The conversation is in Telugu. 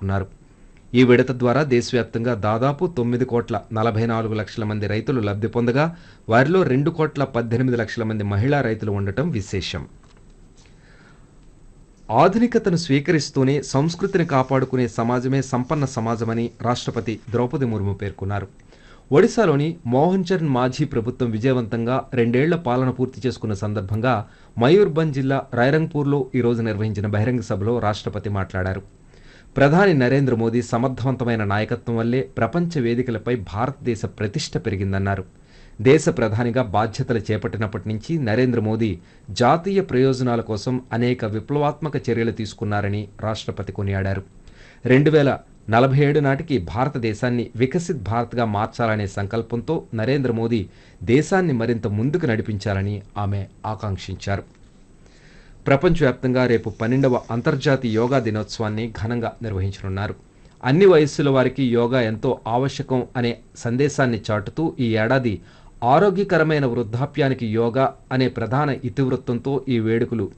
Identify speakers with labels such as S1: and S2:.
S1: చేసుకున్నారు. ఈ విడత ద్వారా దేశవ్యాప్తంగా దాదాపు 9,44,00,000 మంది రైతులు లబ్ధి పొందగా వారిలో 2,18,00,000 మంది మహిళా రైతులు ఉండటం విశేషం. ఆధునికతను స్వీకరిస్తూనే సంస్కృతిని కాపాడుకునే సమాజమే సంపన్న సమాజమని రాష్ట్రపతి ద్రౌపది ముర్ము పేర్కొన్నారు. ఒడిశాలోని మోహన్చరణ్ మాఝీ ప్రభుత్వం విజయవంతంగా 2 ఏళ్ల పాలన పూర్తి చేసుకున్న సందర్భంగా మయూర్భంజ్ జిల్లా రాయ్రంగ్పూర్లో ఈరోజు నిర్వహించిన బహిరంగ సభలో రాష్ట్రపతి మాట్లాడారు. ప్రధాని నరేంద్ర మోదీ సమర్థవంతమైన నాయకత్వం వల్లే ప్రపంచ వేదికలపై భారతదేశ ప్రతిష్ట పెరిగిందన్నారు. దేశ ప్రధానిగా బాధ్యతలు చేపట్టినప్పటి నుంచి నరేంద్ర మోదీ జాతీయ ప్రయోజనాల కోసం అనేక విప్లవాత్మక చర్యలు తీసుకున్నారని రాష్ట్రపతి కొనియాడారు. 2047 నాటికి భారతదేశాన్ని వికసిత్ భారత్గా మార్చాలనే సంకల్పంతో నరేంద్ర మోదీ దేశాన్ని మరింత ముందుకు నడిపించాలని ఆమె ఆకాంక్షించారు. ప్రపంచవ్యాప్తంగా రేపు 12వ అంతర్జాతీయ యోగా దినోత్సవాన్ని ఘనంగా నిర్వహించనున్నారు. అన్ని వయస్సుల వారికి యోగా ఎంతో ఆవశ్యకం అనే సందేశాన్ని చాటుతూ ఈ ఏడాది ఆరోగ్యకరమైన వృద్ధాప్యానికి యోగా అనే ప్రధాన ఇతివృత్తంతో ఈ వేడుకలు